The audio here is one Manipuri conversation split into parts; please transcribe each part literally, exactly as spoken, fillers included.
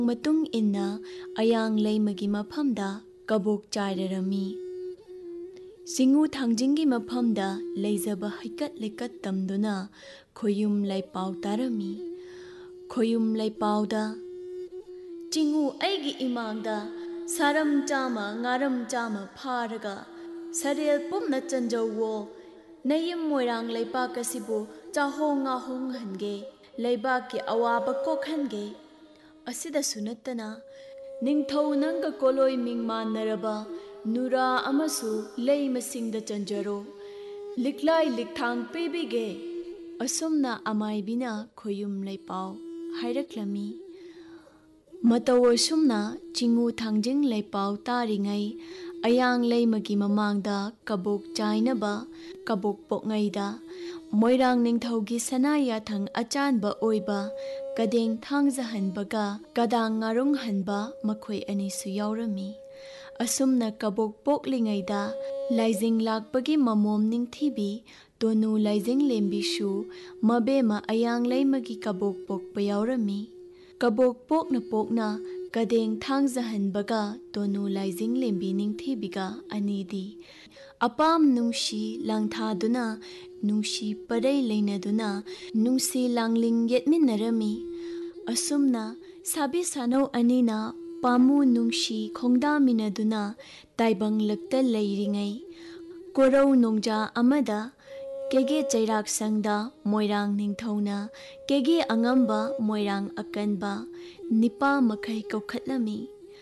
ꯃꯇꯨꯡ ꯏꯟꯅ ꯑꯌꯥꯡ ꯂꯩꯃꯒꯤ ꯃꯐꯝꯗ ꯀꯕꯣꯛ ꯆꯥꯏꯔꯔꯝꯃꯤ꯫ ꯆꯤꯉꯨ ꯊꯥꯡꯖꯤꯡꯒꯤ ꯃꯐꯝꯗ ꯂꯩꯖꯕ ꯍꯩꯀꯠ ꯂꯩꯀꯠ ꯇꯝꯗꯨꯅ ꯈꯣꯌꯨꯝ ꯂꯩꯄꯥꯎ ꯇꯥꯔꯝꯃꯤ꯫ ꯈꯣꯌꯨꯝ ꯂꯩꯄꯥꯎꯗ ꯆꯤꯉꯨ ꯑꯩꯒꯤ ꯏꯃꯥꯡꯗ ꯁꯥꯔꯝ ꯆꯥꯝꯃ ꯉꯥꯔꯝ ꯆꯥꯝꯃ ꯐꯥꯔꯒ ꯁꯔꯦꯜ ꯄꯨꯝꯅ ꯆꯟꯖꯧꯋꯣ, ꯅꯌꯨꯝ ꯃꯣꯏꯔꯥꯡ ꯂꯩꯕꯥꯛ ꯑꯁꯤꯕꯨ ꯆꯥꯍꯣꯡ ꯉꯥꯍꯣꯡꯍꯟꯒꯦ, ꯂꯩꯕꯥꯛꯀꯤ ꯑꯋꯥꯕ ꯀꯣꯛꯍꯟꯒꯦ꯫ ꯑꯁꯤꯗꯁꯨ ꯅꯠꯇꯅ ꯅꯤꯡꯊꯧ ꯅꯪꯒ ꯀꯣꯂꯣꯏ ꯃꯤꯡ ꯃꯥꯟꯅꯔꯕ ꯅꯨꯔꯥ ꯑꯃꯁꯨ ꯂꯩꯃꯁꯤꯡꯗ ꯆꯟꯖꯔꯣ, ꯂꯤꯛꯂꯥꯏ ꯂꯤꯛꯊꯥꯡ ꯄꯤꯕꯤꯒꯦ꯫ ꯑꯁꯨꯝꯅ ꯑꯃꯥꯏꯕꯤꯅ ꯈꯣꯌꯨꯝ ꯂꯩꯄꯥꯎ ꯍꯥꯏꯔꯛꯂꯝꯃꯤ꯫ ꯃꯇꯧ ꯑꯁꯨꯝꯅ ꯆꯤꯉꯨ ꯊꯥꯡꯖꯤꯡ ꯂꯩꯄꯥꯎ ꯇꯥꯔꯤꯉꯩ ꯑꯌꯥꯡ ꯂꯩꯃꯒꯤ ꯃꯃꯥꯡꯗ ꯀꯕꯣꯛ ꯆꯥꯏꯅꯕ ꯀꯕꯣꯛ ꯄꯣꯛꯉꯩꯗ ꯃꯣꯏꯔꯥꯡ ꯅꯤꯡꯊꯧꯒꯤ ꯁꯅꯥ ꯌꯥꯊꯪ ꯑꯆꯥꯟꯕ ꯑꯣꯏꯕ ꯀꯗꯦꯡ ꯊꯥꯡꯖꯍꯟꯕꯒ ꯀꯗꯥꯡ ꯉꯥꯔꯨꯡꯍꯟꯕ ꯃꯈꯣꯏ ꯑꯅꯤꯁꯨ ꯌꯥꯎꯔꯝꯃꯤ꯫ ꯑꯁꯨꯝꯅ ꯀꯕꯣꯛ ꯄꯣꯛꯂꯤꯉꯩꯗ ꯂꯥꯏꯖꯤꯡ ꯂꯥꯛꯄꯒꯤ ꯃꯃꯣꯝ ꯅꯤꯡꯊꯤꯕꯤ ꯇꯣꯅꯨ ꯂꯥꯏꯖꯤꯡꯂꯦꯝꯕꯤꯁꯨ ꯃꯕꯦꯝꯃ ꯑꯌꯥꯡ ꯂꯩꯃꯒꯤ ꯀꯕꯣꯛ ꯄꯣꯛꯄ ꯌꯥꯎꯔꯝꯃꯤ꯫ ꯀꯕꯣꯛ ꯄꯣꯛꯅ ꯄꯣꯛꯅ ꯀꯗꯦꯡ ꯊꯥꯡꯖꯍꯟꯕꯒ ꯇꯣꯅꯨ ꯂꯥꯏꯖꯤꯡꯂꯦꯝꯕꯤ ꯅꯤꯡꯊꯤꯕꯤꯒ ꯑꯅꯤꯗꯤ ꯑꯄꯥꯝ ꯅꯨꯡꯁꯤ ꯂꯥꯡꯊꯥꯗꯨꯅ ꯅꯨꯡꯁꯤ ꯄꯔꯩ ꯂꯩꯅꯗꯨꯅ ꯅꯨꯡꯁꯤ ꯂꯥꯡꯂꯤꯡ ꯌꯦꯠꯃꯤꯟꯅꯔꯝꯃꯤ꯫ ꯑꯁꯨꯝꯅ ꯁꯥꯕꯤ ꯁꯥꯅꯧ ꯑꯅꯤꯅ ꯄꯥꯝꯃꯨ ꯅꯨꯡꯁꯤ ꯈꯣꯡꯗꯥꯃꯤꯟꯅꯗꯨꯅ ꯇꯥꯏꯕꯪꯂꯛꯇ ꯂꯩꯔꯤꯉꯩ ꯀꯣꯔꯧ ꯅꯣꯡꯖꯥ ꯑꯃꯗ ꯀꯦꯒꯦ ꯆꯩꯔꯥꯛꯁꯪꯗ ꯃꯣꯏꯔꯥꯡ ꯅꯤꯡꯊꯧꯅ ꯀꯦꯒꯦ ꯑꯉꯝꯕ ꯃꯣꯏꯔꯥꯡ ꯑꯀꯟꯕ ꯅꯤꯄꯥ ꯃꯈꯩ ꯀꯧꯈꯠꯂꯝꯃꯤ꯫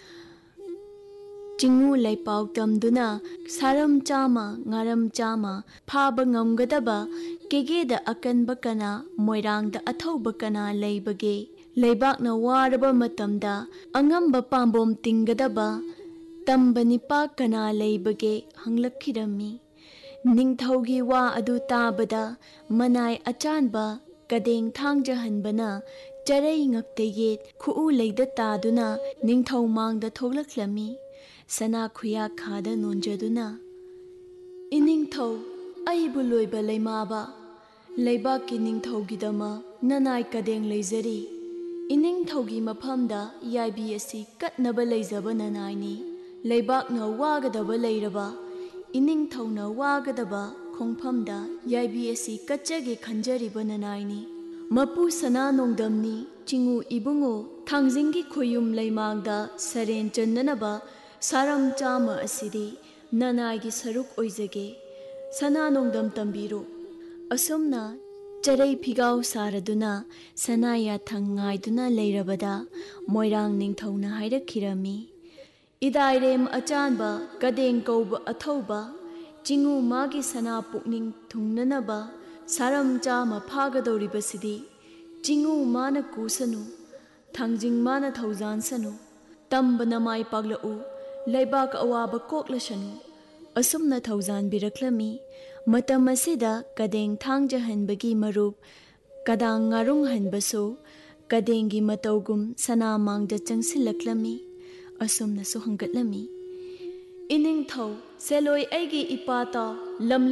ꯆꯤꯉꯨ ꯂꯩꯄꯥꯎ ꯇꯝꯗꯨꯅ ꯁꯥꯔꯝ ꯆꯥꯝꯃ ꯉꯥꯔꯝ ꯆꯥꯝꯃ ꯐꯥꯕ ꯉꯝꯒꯗꯕ ꯀꯦꯒꯦꯗ ꯑꯀꯟꯕ ꯀꯅꯥ, ꯃꯣꯏꯔꯥꯡꯗ ꯑꯊꯧꯕ ꯀꯅꯥ ꯂꯩꯕꯒꯦ, ꯂꯩꯕꯥꯛꯅ ꯋꯥꯔꯕ ꯃꯇꯝꯗ ꯑꯉꯝꯕ ꯄꯥꯝꯕꯣꯝ ꯇꯤꯡꯒꯗꯕ ꯇꯝꯕ ꯅꯤꯄꯥ ꯀꯅꯥ ꯂꯩꯕꯒꯦ ꯍꯪꯂꯛꯈꯤꯔꯝꯃꯤ꯫ ꯅꯤꯡꯊꯧꯒꯤ ꯋꯥ ꯑꯗꯨ ꯇꯥꯕꯗ ꯃꯅꯥꯏ ꯑꯆꯥꯟꯕ ꯀꯗꯦꯡ ꯊꯥꯡꯖꯍꯟꯕꯅ ꯆꯔꯩ ꯉꯛꯇ ꯌꯦꯠ ꯈꯨꯎ ꯂꯩꯗ ꯇꯥꯗꯨꯅ ꯅꯤꯡꯊꯧ ꯃꯥꯡꯗ ꯊꯣꯛꯂꯛꯂꯝꯃꯤ꯫ ꯁꯅꯥ ꯈꯨꯌꯥꯈꯥꯗ ꯅꯣꯟꯖꯗꯨꯅ ꯏꯅꯤꯡꯊꯧ ꯑꯩꯕꯨ ꯂꯣꯏꯕ ꯂꯩꯃꯥꯕ, ꯂꯩꯕꯥꯛꯀꯤ ꯅꯤꯡꯊꯧꯒꯤꯗꯃꯛ ꯅꯅꯥꯏ ꯀꯗꯦꯡ ꯂꯩꯖꯔꯤ꯫ ꯏꯅꯤꯡꯊꯧꯒꯤ ꯃꯐꯝꯗ ꯌꯥꯏꯕꯤ ꯑꯁꯤ ꯀꯠꯅꯕ ꯂꯩꯖꯕ ꯅꯅꯥꯏꯅꯤ꯫ ꯂꯩꯕꯥꯛꯅ ꯋꯥꯒꯗꯕ ꯂꯩꯔꯕ ꯏꯅꯤꯡꯊꯧꯅ ꯋꯥꯒꯗꯕ ꯈꯣꯡꯐꯝꯗ ꯌꯥꯏꯕꯤ ꯑꯁꯤ ꯀꯠꯆꯒꯦ ꯈꯟꯖꯔꯤꯕ ꯅꯅꯥꯏꯅꯤ꯫ ꯃꯄꯨ ꯁꯅꯥ ꯅꯣꯡꯗꯝꯅꯤ ꯆꯤꯉꯨ ꯏꯕꯨꯡꯉꯣ ꯊꯥꯡꯖꯤꯡꯒꯤ ꯈꯣꯌꯨꯝ ꯂꯩꯃꯥꯡꯗ ꯁꯔꯦꯟ ꯆꯟꯅꯅꯕ ꯁꯥꯔꯝ ꯆꯥꯝꯃ ꯑꯁꯤꯗꯤ ꯅꯅꯥꯏꯒꯤ ꯁꯔꯨꯛ ꯑꯣꯏꯖꯒꯦ, ꯁꯅꯥ ꯅꯣꯡꯗꯝ ꯇꯝꯕꯤꯔꯣ꯫ ꯑꯁꯨꯝꯅ ꯆꯔꯩ ꯐꯤꯒꯥꯎ ꯁꯥꯔꯗꯨꯅ ꯁꯅꯥ ꯌꯥꯊꯪ ꯉꯥꯏꯗꯨꯅ ꯂꯩꯔꯕꯗ ꯃꯣꯏꯔꯥꯡ ꯅꯤꯡꯊꯧꯅ ꯍꯥꯏꯔꯛꯈꯤꯔꯝꯃꯤ꯫ ꯏꯗꯥꯏꯔꯦꯝ ꯑꯆꯥꯟꯕ ꯀꯗꯦꯡ ꯀꯧꯕ ꯑꯊꯧꯕ ꯆꯤꯉꯨ ꯃꯥꯒꯤ ꯁꯅꯥ ꯄꯨꯛꯅꯤꯡ ꯊꯨꯡꯅꯅꯕ ꯁꯥꯔꯝ ꯆꯥꯝꯃ ꯐꯥꯒꯗꯧꯔꯤꯕꯁꯤꯗꯤ ꯆꯤꯉꯨ ꯃꯥꯅ ꯀꯨꯁꯅꯨ, ꯊꯥꯡꯖꯤꯡ ꯃꯥꯅ ꯊꯧꯖꯥꯟꯁꯅꯨ, ꯇꯝꯕꯅ ꯃꯥꯏ ꯄꯥꯛꯂꯛꯎ, ꯂꯩꯕꯥꯛ ꯑꯋꯥꯕ ꯀꯣꯛꯂꯁꯅꯨ꯫ ꯑꯁꯨꯝꯅ ꯊꯧꯖꯥꯟꯕꯤꯔꯛꯂꯝꯃꯤ꯫ ꯃꯇꯝ ꯑꯁꯤꯗ ꯀꯗꯦꯡ ꯊꯥꯡꯖꯍꯟꯕꯒꯤ ꯃꯔꯨꯞ ꯀꯗꯥꯡ ꯉꯥꯔꯨꯡꯍꯟꯕꯁꯨ ꯀꯗꯦꯡꯒꯤ ꯃꯇꯧꯒꯨꯝ ꯁꯅꯥ ꯃꯥꯡꯗ ꯆꯪꯁꯤꯜꯂꯛꯂꯝꯃꯤ꯫ ꯑꯁꯨꯝꯅꯁꯨ ꯍꯪꯒꯠꯂꯝꯃꯤ꯫ ꯏꯅꯤꯡꯊꯧ ꯁꯦꯂꯣꯏ ꯑꯩꯒꯤ ꯏꯄꯥ ꯇꯥꯎ, ꯂꯝ